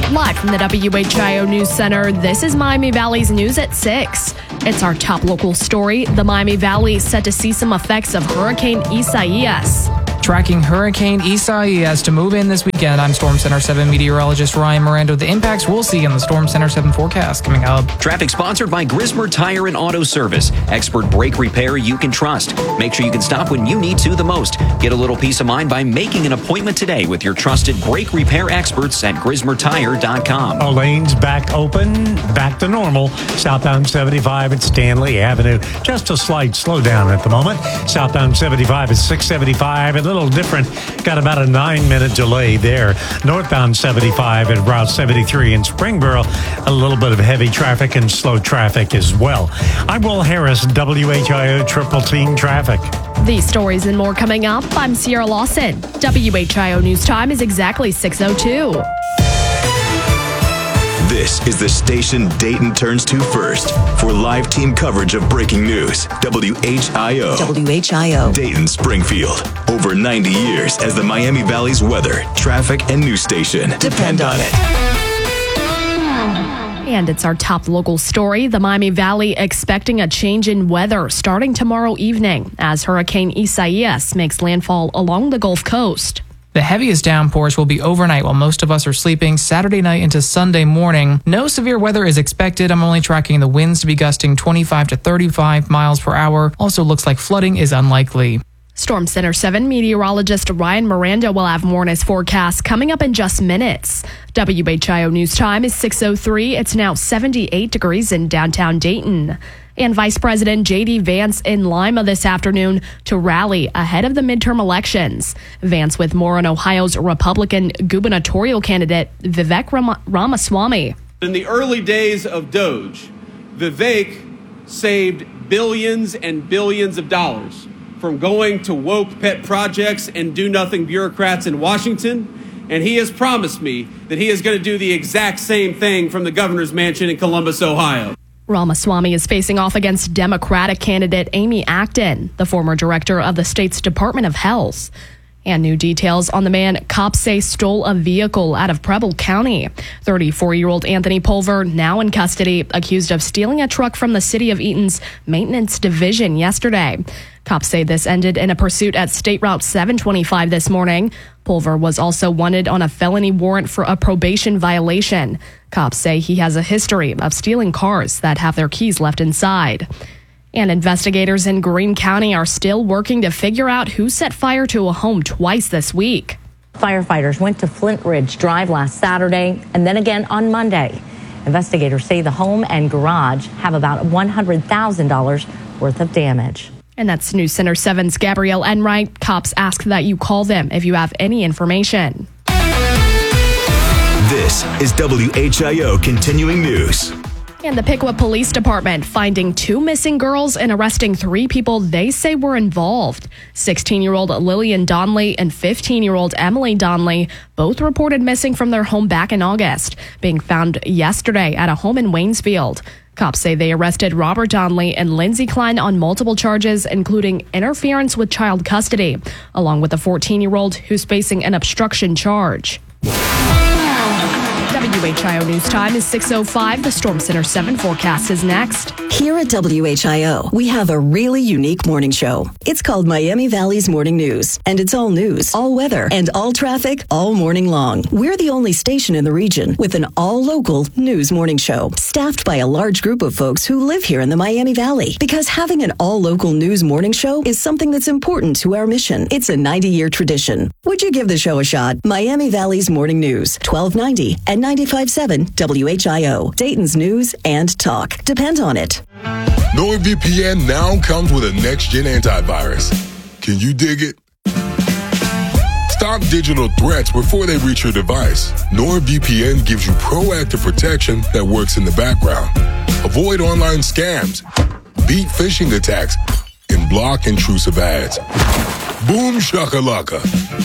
Live from the WHIO News Center, this is Miami Valley's News at 6. It's our top local story. The Miami Valley is set to see some effects of Hurricane Isaias. Tracking Hurricane Isaias to move in this weekend, I'm Storm Center 7 meteorologist Ryan Miranda. The impacts we'll see in the Storm Center 7 forecast coming up. Traffic sponsored by Grismer Tire and Auto Service. Expert brake repair you can trust. Make sure you can stop when you need to the most. Get a little peace of mind by making an appointment today with your trusted brake repair experts at GrismerTire.com. All lanes back open, back to normal. Southbound 75 at Stanley Avenue. Just a slight slowdown at the moment. Southbound 75 at 675. A little different. Got about a 9-minute delay there. Northbound 75 at Route 73 in Springboro. A little bit of heavy traffic and slow traffic as well. I'm Will Harris, WHIO Triple Team Traffic. These stories and more coming up. I'm Sierra Lawson. WHIO News Time is exactly 6:02. This is the station Dayton turns to first for live team coverage of breaking news. WHIO. WHIO. Dayton, Springfield. Over 90 years as the Miami Valley's weather, traffic, and news station. Depend on it. And it's our top local story. The Miami Valley expecting a change in weather starting tomorrow evening as Hurricane Isaias makes landfall along the Gulf Coast. The heaviest downpours will be overnight while most of us are sleeping Saturday night into Sunday morning. No severe weather is expected. I'm only tracking the winds to be gusting 25 to 35 miles per hour. Also looks like flooding is unlikely. Storm Center 7 meteorologist Ryan Miranda will have more in his forecast coming up in just minutes. WHIO News Time is 6:03. It's now 78 degrees in downtown Dayton. And Vice President J.D. Vance in Lima this afternoon to rally ahead of the midterm elections. Vance with more on Ohio's Republican gubernatorial candidate Vivek Ramaswamy. In the early days of Doge, Vivek saved billions and billions of dollars from going to woke pet projects and do-nothing bureaucrats in Washington. And he has promised me that he is going to do the exact same thing from the governor's mansion in Columbus, Ohio. Ramaswamy is facing off against Democratic candidate Amy Acton, the former director of the state's Department of Health. And new details on the man cops say stole a vehicle out of Preble County. 34-year-old Anthony Pulver, now in custody, accused of stealing a truck from the City of Eaton's maintenance division yesterday. Cops say this ended in a pursuit at State Route 725 this morning. Pulver was also wanted on a felony warrant for a probation violation. Cops say he has a history of stealing cars that have their keys left inside. And investigators in Greene County are still working to figure out who set fire to a home twice this week. Firefighters went to Flint Ridge Drive last Saturday and then again on Monday. Investigators say the home and garage have about $100,000 worth of damage. And that's News Center 7's Gabrielle Enright. Cops ask that you call them if you have any information. This is WHIO Continuing News. And the Piqua Police Department finding 2 missing girls and arresting 3 people they say were involved. 16-year-old Lillian Donnelly and 15-year-old Emily Donnelly both reported missing from their home back in August, being found yesterday at a home in Waynesfield. Cops say they arrested Robert Donnelly and Lindsay Klein on multiple charges, including interference with child custody, along with a 14-year-old who's facing an obstruction charge. WHIO News Time is 6:05. The Storm Center 7 forecast is next. Here at WHIO, we have a really unique morning show. It's called Miami Valley's Morning News, and it's all news, all weather, and all traffic all morning long. We're the only station in the region with an all-local news morning show, staffed by a large group of folks who live here in the Miami Valley. Because having an all-local news morning show is something that's important to our mission. It's a 90-year tradition. Would you give the show a shot? Miami Valley's Morning News, 1290 and 95.7 WHIO, Dayton's news and talk. Depend on it. NordVPN now comes with a next-gen antivirus. Can you dig it? Stop digital threats before they reach your device. NordVPN gives you proactive protection that works in the background. Avoid online scams, beat phishing attacks, and block intrusive ads. Boom shakalaka.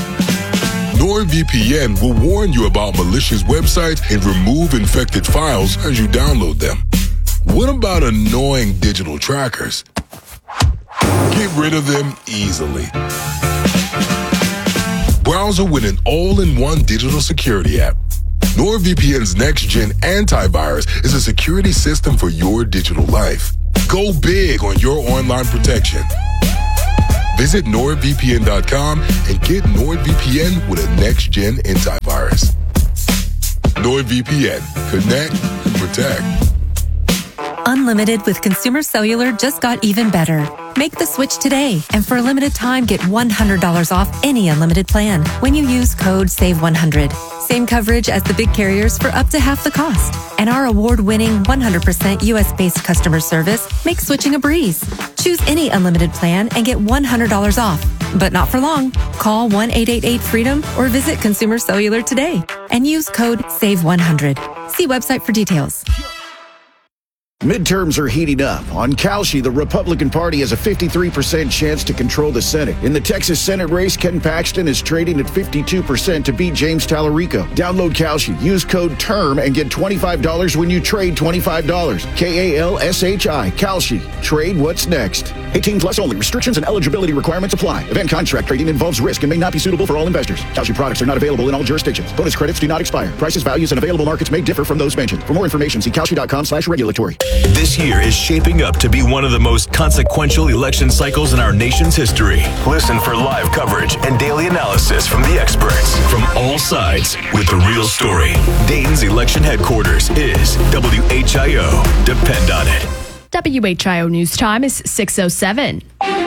NordVPN will warn you about malicious websites and remove infected files as you download them. What about annoying digital trackers? Get rid of them easily. Browser with an all-in-one digital security app. NordVPN's next-gen antivirus is a security system for your digital life. Go big on your online protection. Visit NordVPN.com and get NordVPN with a next-gen antivirus. NordVPN. Connect, protect. Unlimited with Consumer Cellular just got even better. Make the switch today, and for a limited time, get $100 off any unlimited plan when you use code SAVE100. Same coverage as the big carriers for up to half the cost. And our award-winning 100% U.S.-based customer service makes switching a breeze. Choose any unlimited plan and get $100 off. But not for long. Call 1-888-FREEDOM or visit Consumer Cellular today and use code SAVE100. See website for details. Midterms are heating up. On Kalshi, the Republican Party has a 53% chance to control the Senate. In the Texas Senate race, Ken Paxton is trading at 52% to beat James Tallarico. Download Kalshi, use code TERM, and get $25 when you trade $25. Kalshi. Kalshi. Trade what's next. 18 plus only. Restrictions and eligibility requirements apply. Event contract trading involves risk and may not be suitable for all investors. Kalshi products are not available in all jurisdictions. Bonus credits do not expire. Prices, values, and available markets may differ from those mentioned. For more information, see Kalshi.com/regulatory. This year is shaping up to be one of the most consequential election cycles in our nation's history. Listen for live coverage and daily analysis from the experts from all sides with the real story. Dayton's election headquarters is WHIO. Depend on it. WHIO News Time is 6:07.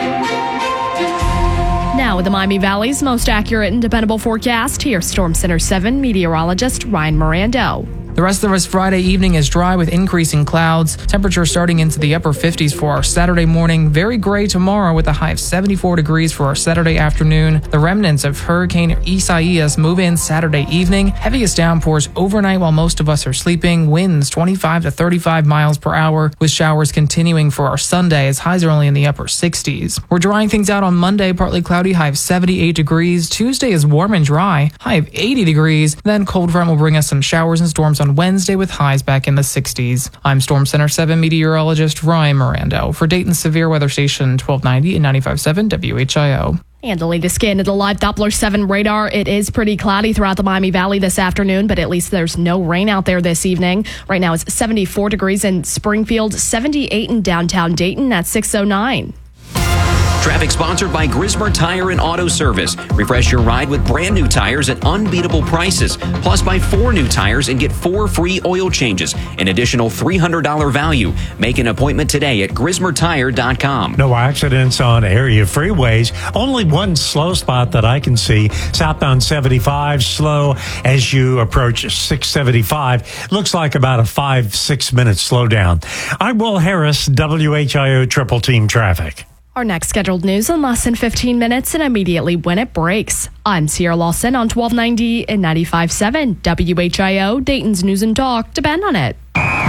Now with the Miami Valley's most accurate and dependable forecast, here's Storm Center 7 meteorologist Ryan Mirando. The rest of us Friday evening is dry with increasing clouds. Temperature starting into the upper 50s for our Saturday morning. Very gray tomorrow with a high of 74 degrees for our Saturday afternoon. The remnants of Hurricane Isaias move in Saturday evening. Heaviest downpours overnight while most of us are sleeping. Winds 25 to 35 miles per hour with showers continuing for our Sunday as highs are only in the upper 60s. We're drying things out on Monday, partly cloudy, high of 78 degrees. Tuesday is warm and dry, high of 80 degrees. Then cold front will bring us some showers and storms on Wednesday with highs back in the 60s. I'm Storm Center 7 meteorologist Ryan Mirando for Dayton Severe Weather Station 1290 and 95.7 WHIO. And the latest scan of the live Doppler 7 radar. It is pretty cloudy throughout the Miami Valley this afternoon, but at least there's no rain out there this evening. Right now it's 74 degrees in Springfield, 78 in downtown Dayton at 6:09. Traffic sponsored by Grismer Tire and Auto Service. Refresh your ride with brand new tires at unbeatable prices. Plus, buy 4 new tires and get 4 free oil changes. An additional $300 value. Make an appointment today at GrismerTire.com. No accidents on area freeways. Only one slow spot that I can see. Southbound 75 slow as you approach 675. Looks like about a 5-6 minute slowdown. I'm Will Harris, WHIO Triple Team Traffic. Our next scheduled news in less than 15 minutes and immediately when it breaks. I'm Sierra Lawson on 1290 and 95.7 WHIO, Dayton's News and Talk. Depend on it.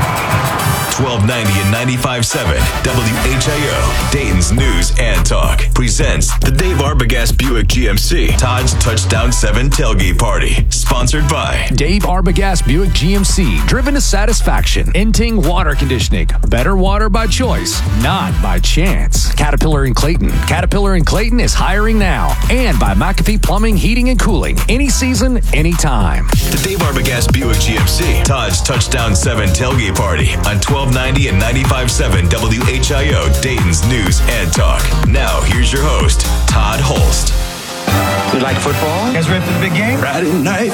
1290 and 95.7 WHIO, Dayton's News and Talk, presents the Dave Arbogast Buick GMC Todd's Touchdown 7 Tailgate Party, sponsored by Dave Arbogast Buick GMC, driven to satisfaction. Inting Water Conditioning, better water by choice, not by chance. Caterpillar and Clayton. Caterpillar and Clayton is hiring now. And by McAfee Plumbing, Heating and Cooling, any season, anytime. The Dave Arbogast Buick GMC Todd's Touchdown 7 Tailgate Party on 1290 and 95.7 WHIO, Dayton's News and Talk. Now, here's your host, Todd Holst. You like football? You guys ready for the big game? Friday night.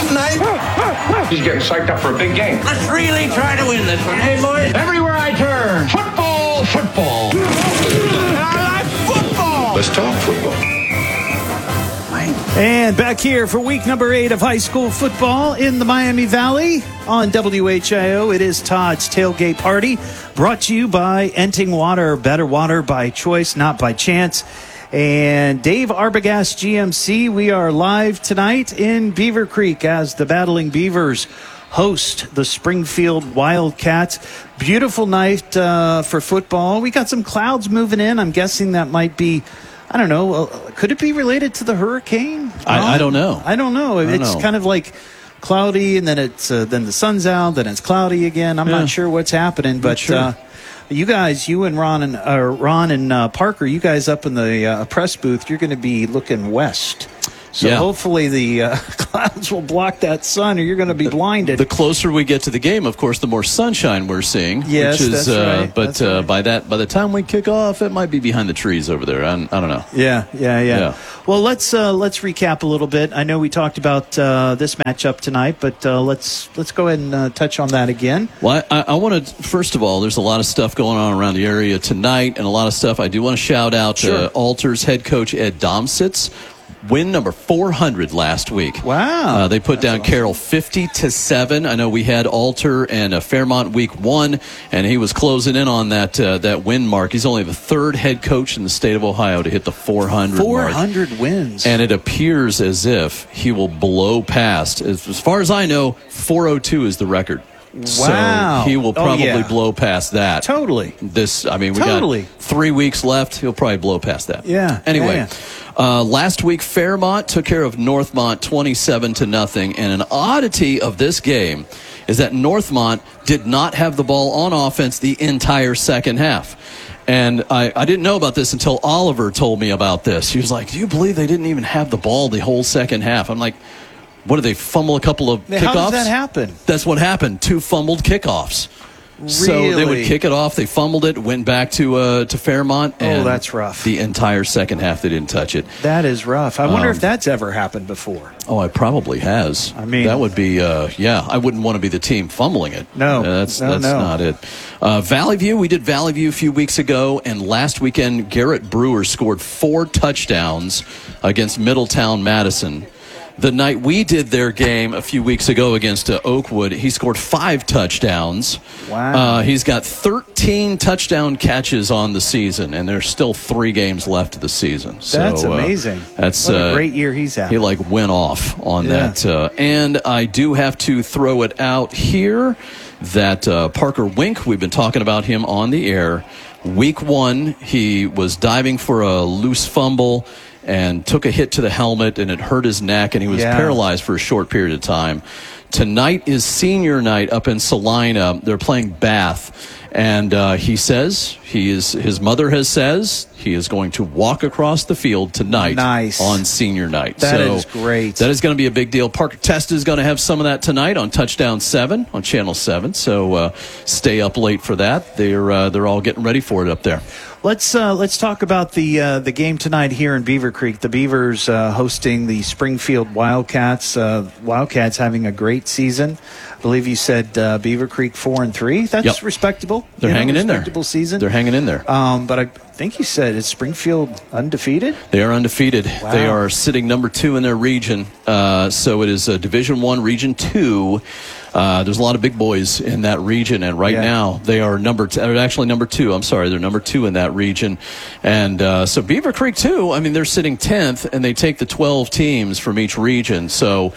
He's getting psyched up for a big game. Let's really try to win this one, hey, boys? Everywhere I turn, football, football. I like football. Let's talk football. And back here for week number 8 of high school football in the Miami Valley on WHIO. It is Todd's Tailgate Party, brought to you by Enting Water, better water by choice, not by chance. And Dave Arbogast GMC, we are live tonight in Beaver Creek as the Battling Beavers host the Springfield Wildcats. Beautiful night for football. We got some clouds moving in. I'm guessing that might be, I don't know, could it be related to the hurricane? I don't know. I don't know. It's kind of like cloudy, and then it's then the sun's out, then it's cloudy again. I'm not sure what's happening, but sure. You guys, you and Ron and Parker, you guys up in the press booth, you're going to be looking west. So hopefully the clouds will block that sun, or you're going to be blinded. The closer we get to the game, of course, the more sunshine we're seeing. Yes, which is, that's right. But that's right. by the time we kick off, it might be behind the trees over there. I don't know. Yeah. Well, let's recap a little bit. I know we talked about this matchup tonight, but let's go ahead and touch on that again. Well, I want to, first of all, there's a lot of stuff going on around the area tonight, and a lot of stuff. I do want to shout out Alter's head coach Ed Domsitz. Win number 400 last week. Wow. They put down Carroll 50-7. I know we had Alter and Fairmont week 1, and he was closing in on that win mark. He's only the third head coach in the state of Ohio to hit the 400 mark. 400 wins. And it appears as if he will blow past. As far as I know, 402 is the record. Wow. So he will probably blow past that. Totally. We got 3 weeks left. He'll probably blow past that. Yeah. Anyway, last week Fairmont took care of Northmont 27-0. And an oddity of this game is that Northmont did not have the ball on offense the entire second half. And I didn't know about this until Oliver told me about this. He was like, "Do you believe they didn't even have the ball the whole second half?" I'm like, what did they fumble a couple of kickoffs? How does that happen? That's what happened. 2 fumbled kickoffs. Really? So they would kick it off. They fumbled it, went back to Fairmont. And that's rough. The entire second half, they didn't touch it. That is rough. I wonder if that's ever happened before. Oh, it probably has. I mean, that would be, I wouldn't want to be the team fumbling it. No, that's not it. Valley View, we did Valley View a few weeks ago, and last weekend, Garrett Brewer scored 4 touchdowns against Middletown Madison. The night we did their game a few weeks ago against Oakwood, he scored 5 touchdowns. Wow. He's got 13 touchdown catches on the season, and there's still 3 games left of the season. That's amazing. That's what a great year he's had. He went off on that. And I do have to throw it out here that Parker Wink, we've been talking about him on the air. Week 1, he was diving for a loose fumble and took a hit to the helmet, and it hurt his neck, and he was paralyzed for a short period of time. Tonight is senior night up in Salina. They're playing Bath, and he says his mother says he is going to walk across the field tonight on senior night. That is great. That is going to be a big deal. Parker Testa is going to have some of that tonight on Touchdown 7 on Channel 7. So stay up late for that. They're all getting ready for it up there. Let's talk about the game tonight here in Beaver Creek. The Beavers hosting the Springfield Wildcats. Wildcats having a great season. I believe you said Beaver Creek 4-3. That's respectable. They're hanging in there. Respectable season. They're hanging in there. But I think you said is Springfield undefeated? They are undefeated. Wow. They are sitting number 2 in their region. So it is Division I, Region 2. There's a lot of big boys in that region, and right now they are number 2. I'm sorry, they're number 2 in that region. And so Beaver Creek, too, I mean, they're sitting 10th, and they take the 12 teams from each region. So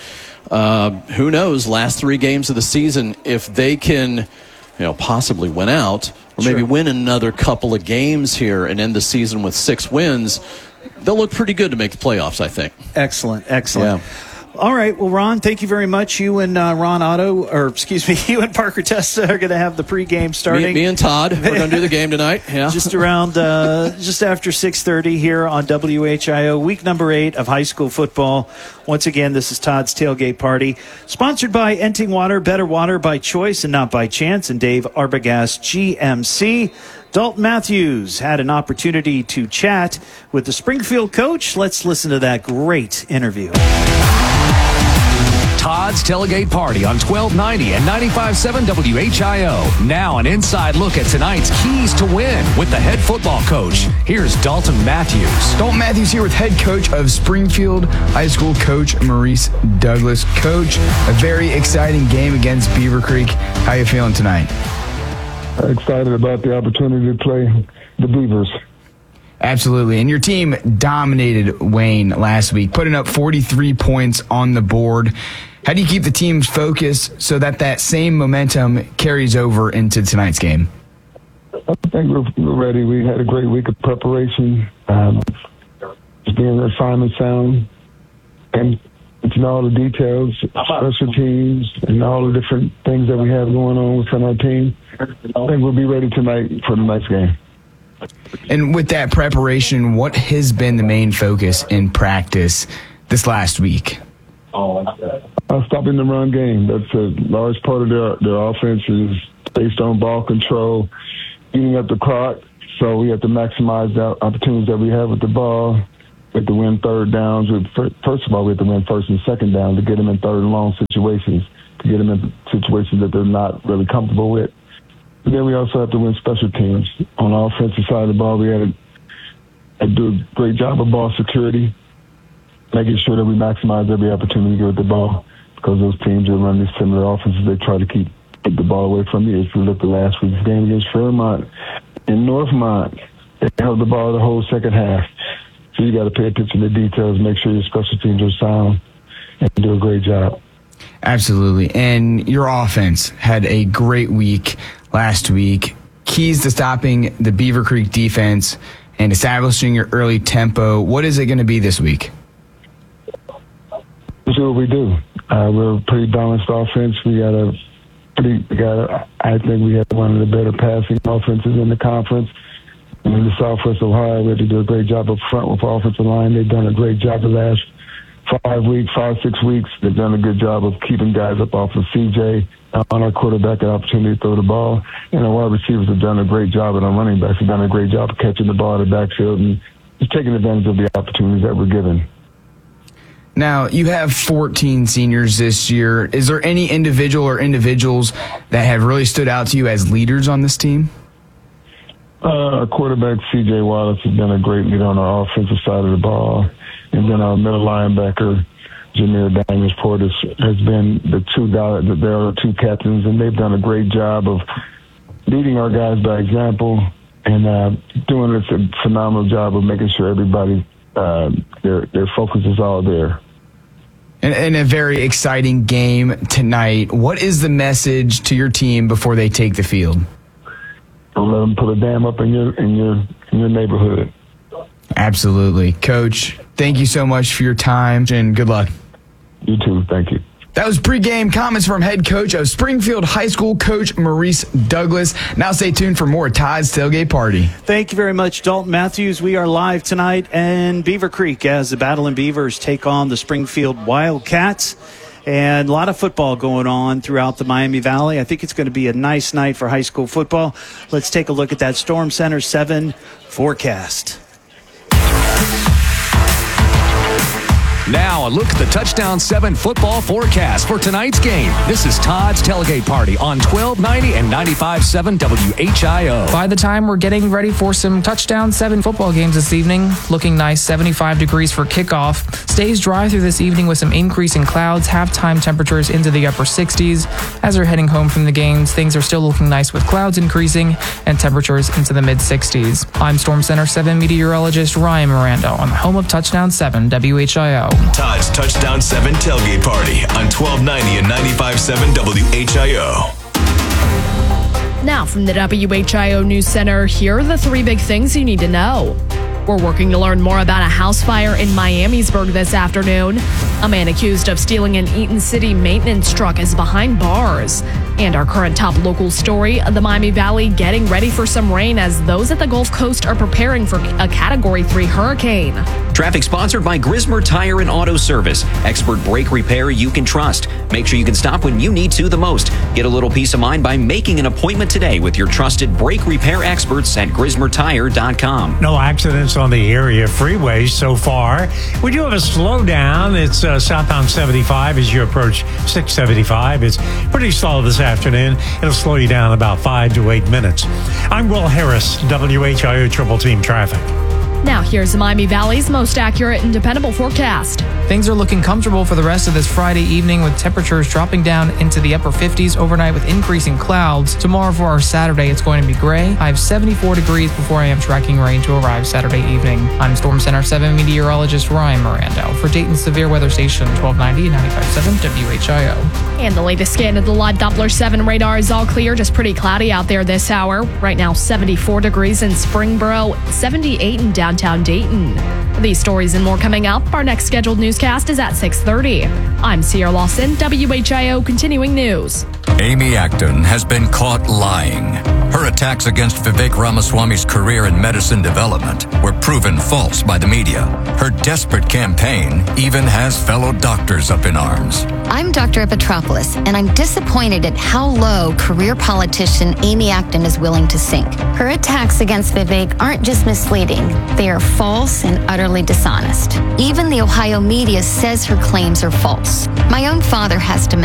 who knows, last 3 games of the season, if they can possibly win out, or maybe win another couple of games here and end the season with 6 wins, they'll look pretty good to make the playoffs, I think. Excellent. Yeah. All right. Well, Ron, thank you very much. You and you and Parker Testa are going to have the pregame starting. Me and Todd, we're going to do the game tonight. Yeah. Just around, just after 6:30 here on WHIO, week number 8 of high school football. Once again, this is Todd's Tailgate Party, sponsored by Enting Water, better water by choice and not by chance, and Dave Arbogast, GMC. Dalton Matthews had an opportunity to chat with the Springfield coach. Let's listen to that great interview. Todd's Tailgate Party on 1290 and 95.7 WHIO. Now an inside look at tonight's keys to win with the head football coach. Here's Dalton Matthews. Dalton Matthews here with head coach of Springfield High School, Coach Maurice Douglas. Coach, a very exciting game against Beaver Creek. How are you feeling tonight? Excited about the opportunity to play the Beavers. Absolutely. And your team dominated Wayne last week, putting up 43 points on the board. How do you keep the team's focus so that same momentum carries over into tonight's game? I think we're ready. We had a great week of preparation, just being assignment sound, and all the details, special teams, and all the different things that we have going on within our team. I think we'll be ready tonight for the next game. And with that preparation, what has been the main focus in practice this last week? Stopping the run game. That's a large part of their offense is based on ball control, eating up the clock. So we have to maximize the opportunities that we have with the ball. We have to win third downs. First of all, we have to win first and second down to get them in third and long situations, to get them in situations that they're not really comfortable with. And then we also have to win special teams. On the offensive side of the ball, we had to do a great job of ball security, making sure that we maximize every opportunity to get with the ball, because those teams that run these similar offenses, they try to keep the ball away from you. If you look at last week's game against Fairmont in Northmont, they held the ball the whole second half. So you got to pay attention to details, make sure your special teams are sound, and do a great job. Absolutely. And your offense had a great week last week. Keys to stopping the Beaver Creek defense and establishing your early tempo. What is it going to be this week? This is what we do. We're a pretty balanced offense. I think we have one of the better passing offenses in the conference. And in the Southwest Ohio, we had to do a great job up front with our offensive line. They've done a great job the last 6 weeks. They've done a good job of keeping guys up off of CJ. On our quarterback, an opportunity to throw the ball. And our wide receivers have done a great job, and our running backs have done a great job of catching the ball in the backfield and just taking advantage of the opportunities that we're given. Now, you have 14 seniors this year. Is there any individual or individuals that have really stood out to you as leaders on this team? Our quarterback, C.J. Wallace, has been a great leader on our offensive side of the ball. And then our middle linebacker, Jameer Daniels-Portis, has been the two guys. There are two captains, and they've done a great job of leading our guys by example and doing a phenomenal job of making sure everybody, their focus is all there. In a very exciting game tonight, what is the message to your team before they take the field? Don't let them put a dam up in your neighborhood. Absolutely. Coach, thank you so much for your time, and good luck. You too. Thank you. That was pregame comments from head coach of Springfield High School, Coach Maurice Douglas. Now stay tuned for more Todd's Tailgate Party. Thank you very much, Dalton Matthews. We are live tonight in Beaver Creek as the Battling Beavers take on the Springfield Wildcats. And a lot of football going on throughout the Miami Valley. I think it's going to be a nice night for high school football. Let's take a look at that Storm Center 7 forecast. Now, a look at the Touchdown 7 football forecast for tonight's game. This is Todd's Tailgate Party on 1290 and 95.7 WHIO. By the time we're getting ready for some Touchdown 7 football games this evening, looking nice, 75 degrees for kickoff. Stays dry through this evening with some increasing clouds, halftime temperatures into the upper 60s. As we're heading home from the games, things are still looking nice with clouds increasing and temperatures into the mid-60s. I'm Storm Center 7 meteorologist Ryan Miranda on the home of Touchdown 7 WHIO. Todd's Touchdown 7 Tailgate Party on 1290 and 95.7 WHIO. Now from the WHIO News Center, here are the 3 big things you need to know. We're working to learn more about a house fire in Miamisburg this afternoon. A man accused of stealing an Eaton City maintenance truck is behind bars. And our current top local story, the Miami Valley getting ready for some rain as those at the Gulf Coast are preparing for a Category 3 hurricane. Traffic sponsored by Grismer Tire and Auto Service. Expert brake repair you can trust. Make sure you can stop when you need to the most. Get a little peace of mind by making an appointment today with your trusted brake repair experts at GrismerTire.com. No accidents on the area freeways so far. We do have a slowdown. It's southbound 75 as you approach 675. It's pretty slow this afternoon. It'll slow you down about 5 to 8 minutes. I'm Will Harris, WHIO Triple Team Traffic. Now here's Miami Valley's most accurate and dependable forecast. Things are looking comfortable for the rest of this Friday evening with temperatures dropping down into the upper 50s overnight with increasing clouds. Tomorrow for our Saturday, it's going to be gray. I have 74 degrees before I am tracking rain to arrive Saturday evening. I'm Storm Center 7 meteorologist Ryan Miranda for Dayton's Severe Weather Station 1290 and 95.7 WHIO. And the latest scan of the live Doppler 7 radar is all clear, just pretty cloudy out there this hour. Right now, 74 degrees in Springboro, 78 in downtown Dayton. These stories and more coming up. Our next scheduled newscast is at 6:30. I'm Sierra Lawson, WHIO Continuing News. Amy Acton has been caught lying. Her attacks against Vivek Ramaswamy's career in medicine development were proven false by the media. Her desperate campaign even has fellow doctors up in arms. I'm Dr. Epitropoulos, and I'm disappointed at how low career politician Amy Acton is willing to sink. Her attacks against Vivek aren't just misleading, they are false and utterly dishonest. Even the Ohio media says her claims are false. My own father has dementia.